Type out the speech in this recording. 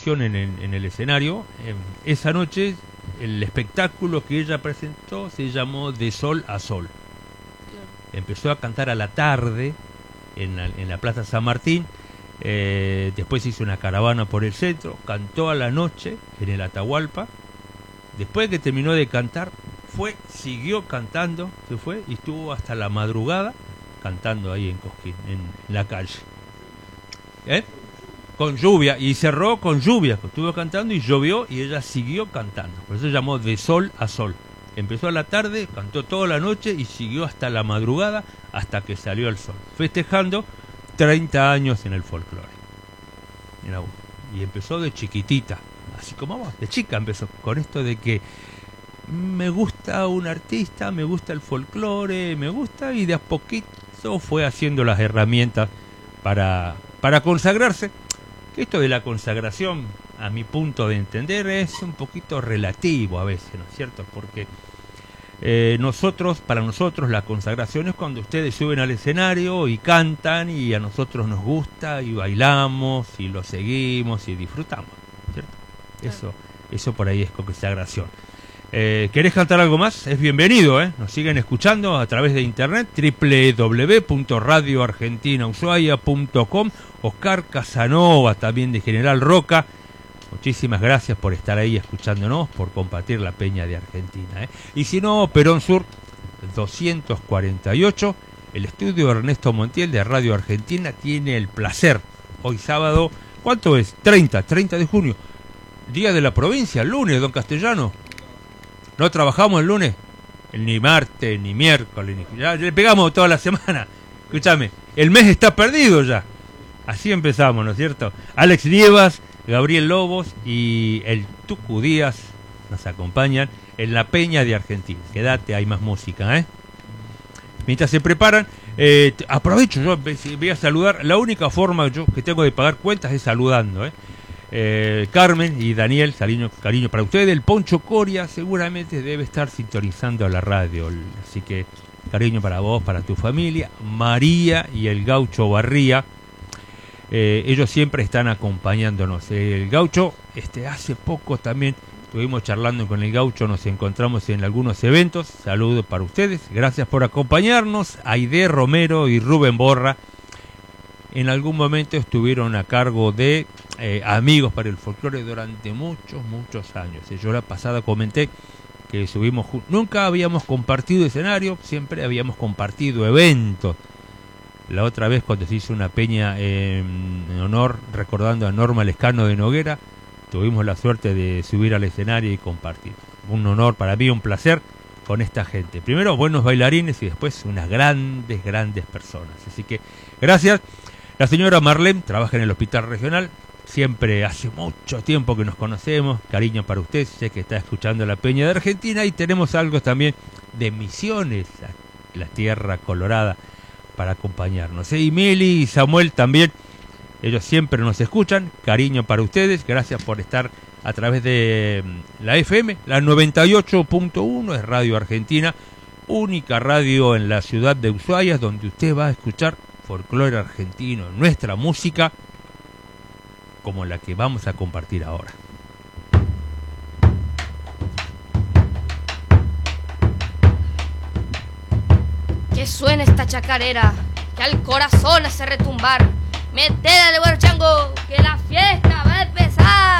en el escenario. Esa noche el espectáculo que ella presentó se llamó De Sol a Sol. Empezó a cantar a la tarde en la Plaza San Martín, después hizo una caravana por el centro, cantó a la noche en el Atahualpa. Después que terminó de cantar, siguió cantando, se fue y estuvo hasta la madrugada cantando ahí en Cosquín, en la calle. Con lluvia, y cerró con lluvia, estuvo cantando y llovió y ella siguió cantando. Por eso se llamó De Sol a Sol. Empezó a la tarde, cantó toda la noche y siguió hasta la madrugada, hasta que salió el sol, festejando 30 años en el folclore. Y empezó de chiquitita, así como vos, de chica empezó, con esto de que me gusta un artista, me gusta el folclore, me gusta, y de a poquito fue haciendo las herramientas para consagrarse. Que esto de la consagración, a mi punto de entender, es un poquito relativo a veces, ¿no es cierto? Porque para nosotros la consagración es cuando ustedes suben al escenario y cantan, y a nosotros nos gusta y bailamos y lo seguimos y disfrutamos, ¿cierto? Eso por ahí es consagración. ¿Querés cantar algo más? Es bienvenido, Nos siguen escuchando a través de internet, www.radioargentinaushuaia.com. Oscar Casanova, también de General Roca. Muchísimas gracias por estar ahí escuchándonos, por compartir la Peña de Argentina. Y si no, Perón Sur 248, el estudio Ernesto Montiel de Radio Argentina tiene el placer, hoy sábado, ¿cuánto es? 30 de junio, Día de la Provincia, lunes, don Castellano. No trabajamos el lunes, ni martes, ni miércoles, ya le pegamos toda la semana. Escúchame, el mes está perdido ya. Así empezamos, ¿no es cierto? Alex Nievas, Gabriel Lobos y el Tucu Díaz nos acompañan en la Peña de Argentina. Quédate, hay más música, Mientras se preparan, aprovecho, yo voy a saludar. La única forma que tengo de pagar cuentas es saludando, Carmen y Daniel, cariño para ustedes. El Poncho Coria seguramente debe estar sintonizando la radio, así que cariño para vos, para tu familia. María y el Gaucho Barría, ellos siempre están acompañándonos. El Gaucho, hace poco también estuvimos charlando con el Gaucho, nos encontramos en algunos eventos. Saludos para ustedes, gracias por acompañarnos. Aide Romero y Rubén Borra en algún momento estuvieron a cargo de Amigos para el Folclore durante muchos años. Yo la pasada comenté que subimos, nunca habíamos compartido escenario, siempre habíamos compartido eventos. La otra vez, cuando se hizo una peña en honor, recordando a Norma Lescano de Noguera, tuvimos la suerte de subir al escenario y compartir. Un honor para mí, un placer con esta gente. Primero buenos bailarines y después unas grandes personas. Así que gracias. La señora Marlene trabaja en el Hospital Regional, siempre hace mucho tiempo que nos conocemos. Cariño para usted, sé que está escuchando la Peña de Argentina, y tenemos algo también de Misiones, la tierra colorada, para acompañarnos. Y Mili y Samuel también, ellos siempre nos escuchan. Cariño para ustedes, gracias por estar a través de la FM, la 98.1 es Radio Argentina, única radio en la ciudad de Ushuaia donde usted va a escuchar folclore argentino, nuestra música, como la que vamos a compartir ahora. Que suene esta chacarera, que al corazón hace retumbar. Metele de chango, que la fiesta va a